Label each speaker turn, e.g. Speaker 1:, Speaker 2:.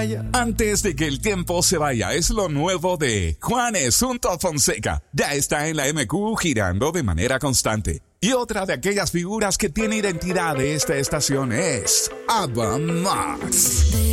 Speaker 1: vaya.
Speaker 2: Antes de que el tiempo se vaya, es lo nuevo de Juan Esunto Fonseca. Ya está en la MQ girando de manera constante. Y otra de aquellas figuras que tiene identidad de esta estación es Ava Max.